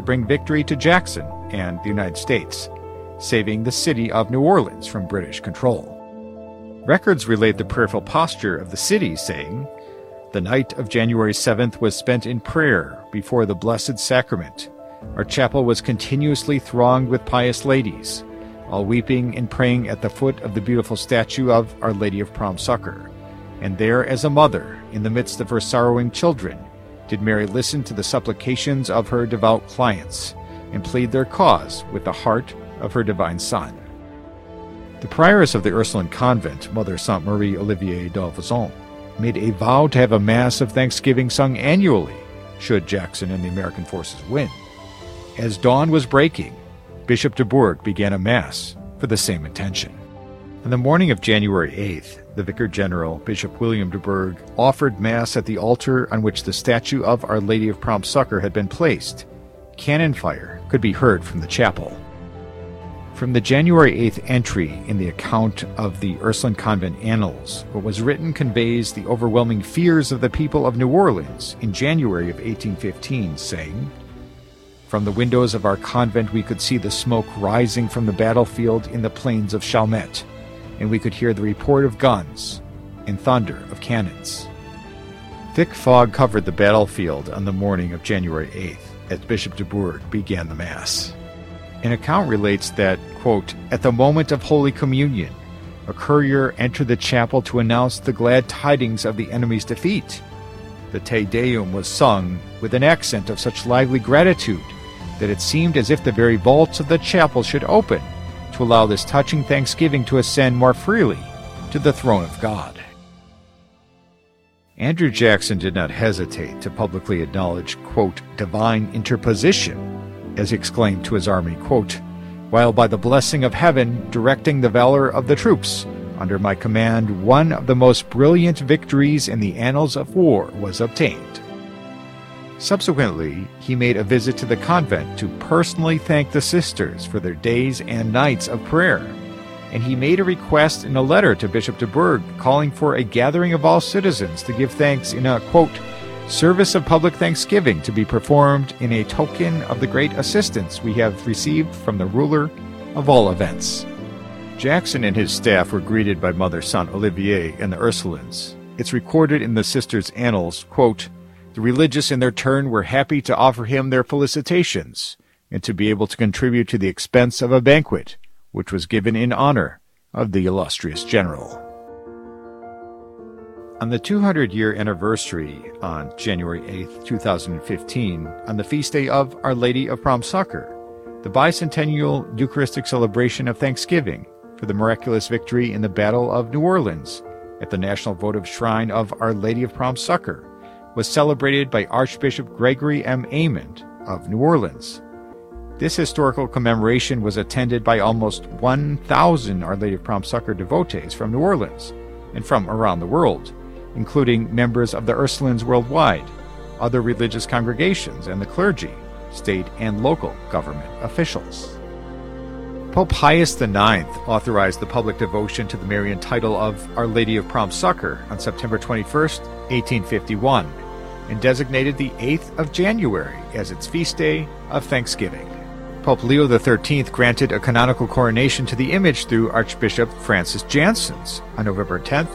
bring victory to Jackson and the United States, saving the city of New Orleans from British control. Records relate the prayerful posture of the city, saying, "The night of January 7th was spent in prayer before the Blessed Sacrament. Our chapel was continuously thronged with pious ladies, all weeping and praying at the foot of the beautiful statue of Our Lady of Prompt Succor. And there, as a mother, in the midst of her sorrowing children, did Mary listen to the supplications of her devout clients, and plead their cause with the heart of her divine Son." The prioress of the Ursuline convent, Mother Sainte Marie Olivier d'Auvazon, made a vow to have a Mass of Thanksgiving sung annually, should Jackson and the American forces win. As dawn was breaking, Bishop de Bourgh began a Mass for the same intention. On the morning of January 8th, the Vicar General, Bishop William de Bourgh, offered Mass at the altar on which the statue of Our Lady of Prompt Succor had been placed. Cannon fire could be heard from the chapel. From the January 8th entry in the account of the Ursuline Convent Annals, what was written conveys the overwhelming fears of the people of New Orleans in January of 1815, saying, "From the windows of our convent we could see the smoke rising from the battlefield in the plains of Chalmette, and we could hear the report of guns and thunder of cannons." Thick fog covered the battlefield on the morning of January 8th as Bishop de Bourgh began the Mass. An account relates that, quote, "At the moment of Holy Communion, a courier entered the chapel to announce the glad tidings of the enemy's defeat. The Te Deum was sung with an accent of such lively gratitude that it seemed as if the very vaults of the chapel should open to allow this touching thanksgiving to ascend more freely to the throne of God." Andrew Jackson did not hesitate to publicly acknowledge, quote, "divine interposition," as he exclaimed to his army, quote, "while by the blessing of heaven directing the valor of the troops, under my command one of the most brilliant victories in the annals of war was obtained." Subsequently, he made a visit to the convent to personally thank the sisters for their days and nights of prayer, and he made a request in a letter to Bishop de Bourgh calling for a gathering of all citizens to give thanks in a, quote, "service of public thanksgiving to be performed in a token of the great assistance we have received from the ruler of all events." Jackson and his staff were greeted by Mother Sainte Olivier and the Ursulines. It's recorded in the sisters' annals, quote, "The religious in their turn were happy to offer him their felicitations, and to be able to contribute to the expense of a banquet, which was given in honor of the illustrious general." On the 200-year anniversary on January 8, 2015, on the feast day of Our Lady of Prompt Succor, the bicentennial Eucharistic celebration of Thanksgiving for the miraculous victory in the Battle of New Orleans at the National Votive Shrine of Our Lady of Prompt Succor, was celebrated by Archbishop Gregory M. Amond of New Orleans. This historical commemoration was attended by almost 1,000 Our Lady of Prompt Succor devotees from New Orleans and from around the world, including members of the Ursulines worldwide, other religious congregations, and the clergy, state and local government officials. Pope Pius IX authorized the public devotion to the Marian title of Our Lady of Prompt Succor on September 21, 1851, and designated the 8th of January as its feast day of Thanksgiving. Pope Leo XIII granted a canonical coronation to the image through Archbishop Francis Janssens on November 10,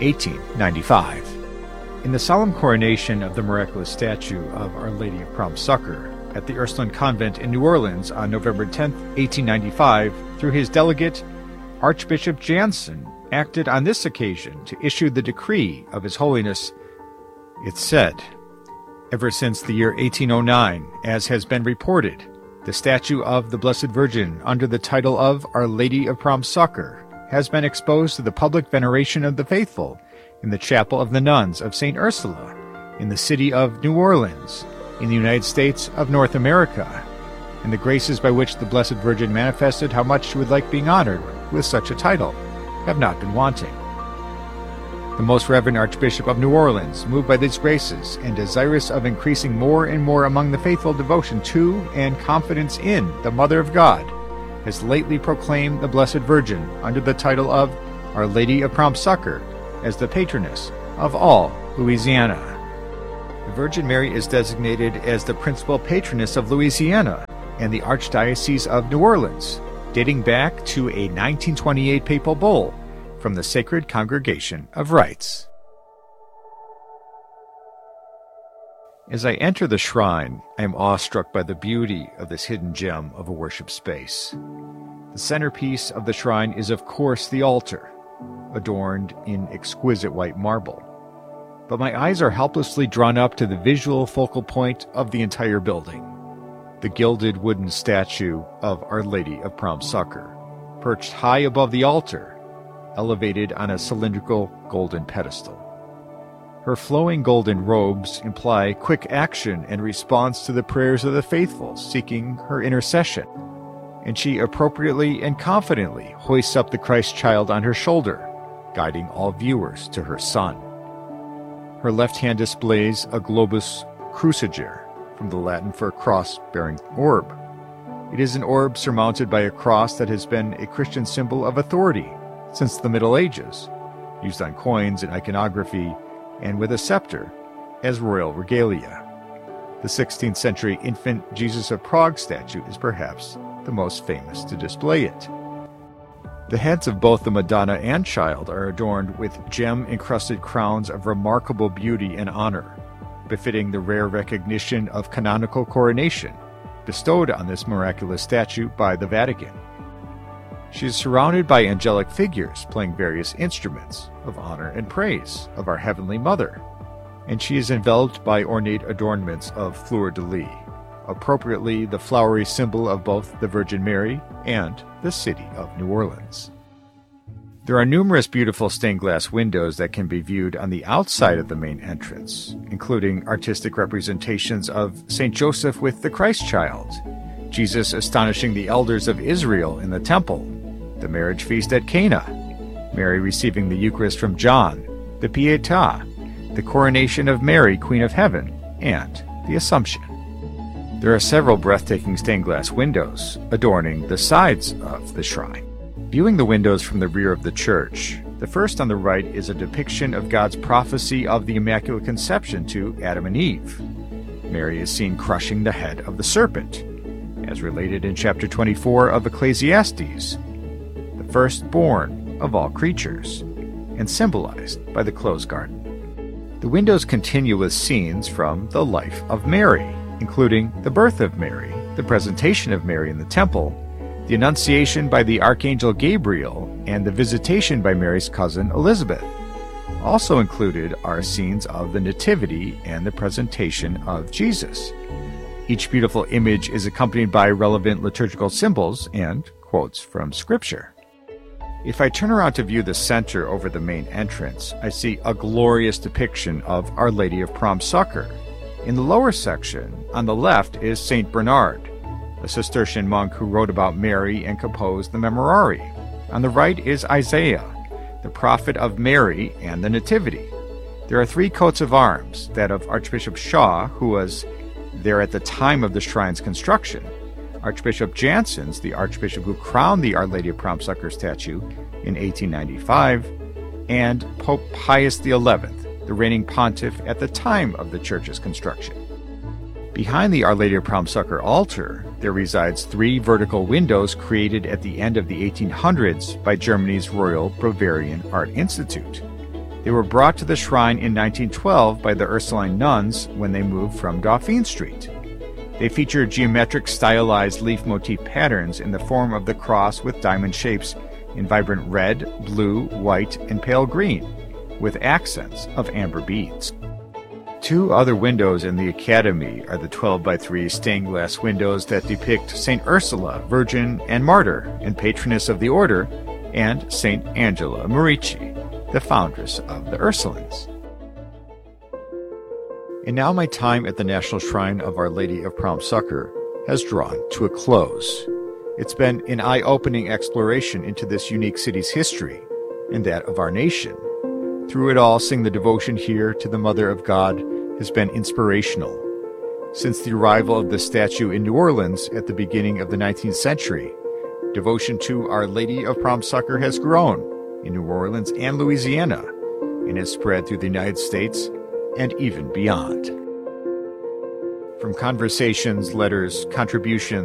1895. In the solemn coronation of the miraculous statue of Our Lady of Prompt Succor at the Ursuline Convent in New Orleans on November 10, 1895, through his delegate, Archbishop Janssen acted on this occasion to issue the decree of His Holiness. It said, "Ever since the year 1809, as has been reported, the statue of the Blessed Virgin under the title of Our Lady of Prompt Succor has been exposed to the public veneration of the faithful in the chapel of the nuns of St. Ursula, in the city of New Orleans, in the United States of North America, and the graces by which the Blessed Virgin manifested how much she would like being honored with such a title have not been wanting. The Most Reverend Archbishop of New Orleans, moved by these graces and desirous of increasing more and more among the faithful devotion to and confidence in the Mother of God, has lately proclaimed the Blessed Virgin under the title of Our Lady of Prompt Succor as the patroness of all Louisiana. The Virgin Mary is designated as the principal patroness of Louisiana and the Archdiocese of New Orleans, dating back to a 1928 papal bull from the Sacred Congregation of Rites. As I enter the shrine, I am awestruck by the beauty of this hidden gem of a worship space. The centerpiece of the shrine is, of course, the altar, adorned in exquisite white marble. But my eyes are helplessly drawn up to the visual focal point of the entire building, the gilded wooden statue of Our Lady of Prom Succor, perched high above the altar, elevated on a cylindrical golden pedestal. Her flowing golden robes imply quick action and response to the prayers of the faithful seeking her intercession, and she appropriately and confidently hoists up the Christ child on her shoulder, guiding all viewers to her Son. Her left hand displays a globus cruciger, from the Latin for cross-bearing orb. It is an orb surmounted by a cross that has been a Christian symbol of authority since the Middle Ages, used on coins and iconography, and with a scepter as royal regalia. The 16th century infant Jesus of Prague statue is perhaps the most famous to display it. The heads of both the Madonna and Child are adorned with gem-encrusted crowns of remarkable beauty and honor, befitting the rare recognition of canonical coronation bestowed on this miraculous statue by the Vatican. She is surrounded by angelic figures playing various instruments of honor and praise of our Heavenly Mother, and she is enveloped by ornate adornments of fleur-de-lis, appropriately the flowery symbol of both the Virgin Mary and the city of New Orleans. There are numerous beautiful stained glass windows that can be viewed on the outside of the main entrance, including artistic representations of St. Joseph with the Christ child, Jesus astonishing the elders of Israel in the temple, the marriage feast at Cana, Mary receiving the Eucharist from John, the Pietà, the coronation of Mary, Queen of Heaven, and the Assumption. There are several breathtaking stained glass windows adorning the sides of the shrine. Viewing the windows from the rear of the church, the first on the right is a depiction of God's prophecy of the Immaculate Conception to Adam and Eve. Mary is seen crushing the head of the serpent, as related in chapter 24 of Ecclesiastes, the firstborn of all creatures, and symbolized by the closed garden. The windows continue with scenes from the life of Mary, including the birth of Mary, the presentation of Mary in the temple, the Annunciation by the Archangel Gabriel, and the visitation by Mary's cousin Elizabeth. Also included are scenes of the Nativity and the presentation of Jesus. Each beautiful image is accompanied by relevant liturgical symbols and quotes from Scripture. If I turn around to view the center over the main entrance, I see a glorious depiction of Our Lady of Prom Succor. In the lower section, on the left, is Saint Bernard, a Cistercian monk who wrote about Mary and composed the Memorare. On the right is Isaiah, the prophet of Mary and the Nativity. There are three coats of arms, that of Archbishop Shaw, who was there at the time of the shrine's construction, Archbishop Janssens, the archbishop who crowned the Our Lady of Prom Succor statue in 1895, and Pope Pius XI, the reigning pontiff at the time of the church's construction. Behind the Our Lady of Prom Succor altar, there resides three vertical windows created at the end of the 1800s by Germany's Royal Bavarian Art Institute. They were brought to the shrine in 1912 by the Ursuline nuns when they moved from Dauphine Street. They feature geometric stylized leaf motif patterns in the form of the cross with diamond shapes in vibrant red, blue, white, and pale green, with accents of amber beads. Two other windows in the Academy are the 12x3 stained glass windows that depict St. Ursula, Virgin and Martyr, and patroness of the order, and St. Angela Merici, the foundress of the Ursulines. And now my time at the National Shrine of Our Lady of Prom Succor has drawn to a close. It's been an eye-opening exploration into this unique city's history and that of our nation. Through it all, seeing the devotion here to the Mother of God has been inspirational. Since the arrival of the statue in New Orleans at the beginning of the 19th century, devotion to Our Lady of Prom Succor has grown in New Orleans and Louisiana and has spread through the United States and even beyond. From conversations, letters, contributions,